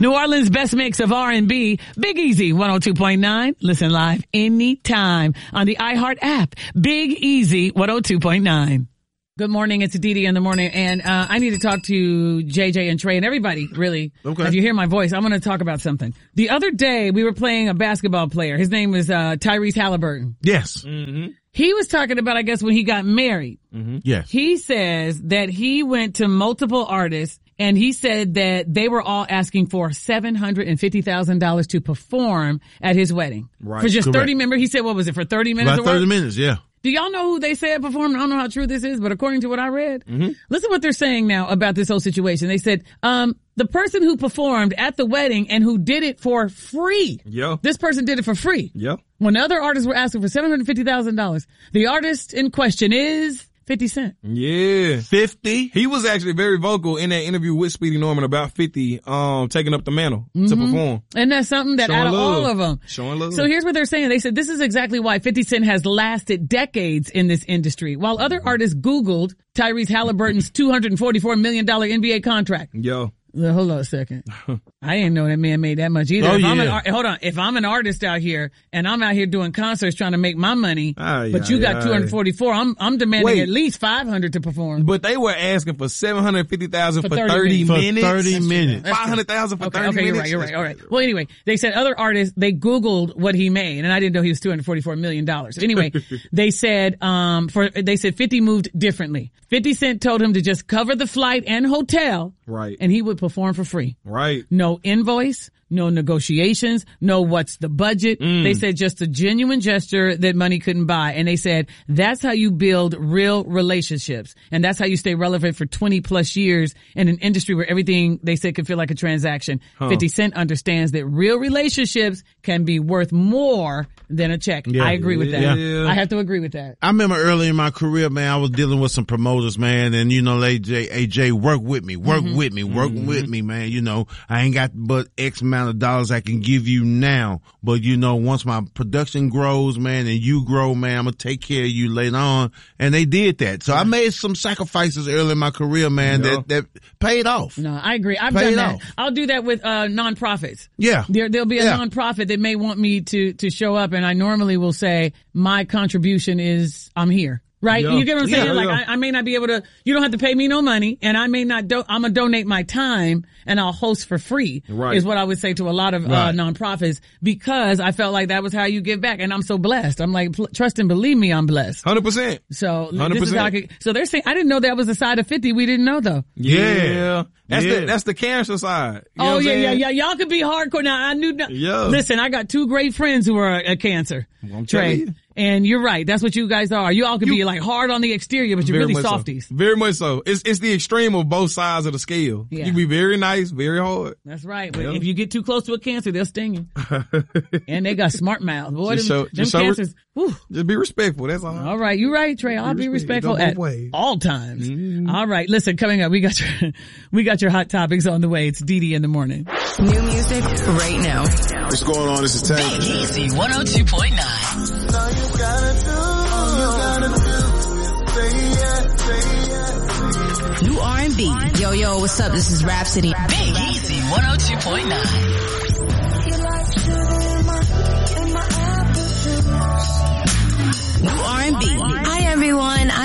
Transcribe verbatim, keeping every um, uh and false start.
New Orleans' best mix of R and B, Big Easy one oh two point nine. Listen live anytime on the iHeart app. Big Easy one oh two point nine. Good morning. It's Dee Dee in the morning, and uh I need to talk to J J and Trey and everybody, really. Okay. If you hear my voice, I'm going to talk about something. The other day, we were playing a basketball player. His name was uh Tyrese Halliburton. Yes. Mm-hmm. He was talking about, I guess, when he got married. Mm-hmm. Yes. He says that he went to multiple artists, and he said that they were all asking for seven hundred fifty thousand dollars to perform at his wedding. Right. For just Correct. thirty minutes. He said, what was it, for thirty minutes About of work? thirty minutes, yeah. Do y'all know who they said performed? I don't know how true this is, but according to what I read, Mm-hmm. listen what they're saying now about this whole situation. They said, um, the person who performed at the wedding and who did it for free. Yeah. This person did it for free. Yeah. When the other artists were asking for seven hundred fifty thousand dollars, the artist in question is fifty Cent. Yeah. fifty? He was actually very vocal in that interview with Speedy Norman about fifty, um, taking up the mantle to Mm-hmm. perform. And that's something that Showing out of love. all of them. Showing love. So here's what they're saying. They said this is exactly why fifty Cent has lasted decades in this industry. While other artists Googled Tyrese Halliburton's two hundred forty-four million dollars N B A contract. Yo. Well, hold on a second. I didn't know that man made that much either. Oh, if I'm an yeah. ar- hold on. If I'm an artist out here and I'm out here doing concerts trying to make my money, Aye, but you aye, got aye. two hundred forty-four, I'm I'm demanding Wait. at least five hundred to perform. But they were asking for seven hundred fifty thousand For for thirty thirty minutes. minutes. For thirty minutes. That's five hundred thousand for Okay, thirty okay, you're minutes. right, you're right, all right. Well, anyway, they said other artists, they Googled what he made, and I didn't know he was two hundred forty-four million dollars. Anyway, they said, um, for, they said fifty moved differently. fifty Cent told him to just cover the flight and hotel. Right. And he would perform for free. Right. No invoice, no negotiations, no what's the budget. Mm. They said just a genuine gesture that money couldn't buy. And they said that's how you build real relationships. And that's how you stay relevant for twenty plus years in an industry where everything they said could feel like a transaction. Huh. fifty Cent understands that real relationships can be worth more than a check. Yeah. I agree with that. Yeah. I have to agree with that. I remember early in my career, man, I was dealing with some promoters, man, and you know, A J, A J, work with me, work Mm-hmm. with me, work Mm-hmm. with me, man. You know, I ain't got but X amount of dollars I can give you now, but you know, once my production grows, man, and you grow, man, I'm gonna take care of you later on. And they did that. So I made some sacrifices early in my career, man, Yeah. that, that paid off. No, I agree. I've Pay done it that. off. I'll do that with uh nonprofits. Yeah. There, there'll be a Yeah. nonprofit that may want me to, to show up, and I normally will say, my contribution is, I'm here. Right? Yeah. You get what I'm saying? Yeah, like, yeah. I, I may not be able to, you don't have to pay me no money, and I may not, do, I'm gonna donate my time, and I'll host for free, Right. is what I would say to a lot of, uh, Right. nonprofits, because I felt like that was how you give back, and I'm so blessed. I'm like, pl- trust and believe me, I'm blessed. one hundred percent. So, one hundred this is how I percent. could, so they're saying, I didn't know that was the side of fifty we didn't know though. Yeah. That's Yeah. the, that's the cancer side. You know Oh what I'm yeah, yeah, saying? yeah. Y'all could be hardcore. Now I knew. Not, Yeah. Listen, I got two great friends who are a, a cancer. I'm Trey, telling you. and you're right. That's what you guys are. You all could be You- like hard on the exterior, but you're Very really much so. softies. Very much so. It's it's the extreme of both sides of the scale. Yeah. You be very nice, very hard. That's right. But Yeah. if you get too close to a cancer, they'll sting you. And they got smart mouths. Boy, them, Just show- them just show- cancers. Whew. Just be respectful. That's all. All right, you're right, Trey. I'll be respectful respectful. Go at both ways. all times. Mm-hmm. All right, listen. Coming up, we got your we got your hot topics on the way. It's Dee Dee in the morning. New music right now. What's going on? This is Tank. Big Easy one oh two point nine. New R and B. Yo, yo, what's up? This is Rhapsody. Big Easy one oh two point nine. New R and B. Hi, everyone.